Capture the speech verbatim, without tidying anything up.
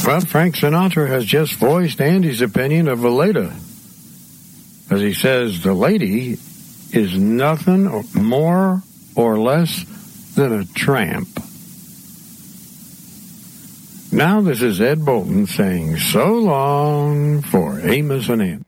Well, Frank Sinatra has just voiced Andy's opinion of Valeda, as he says the lady is nothing more or less than a tramp. Now this is Ed Bolton saying so long for Amos and Andy.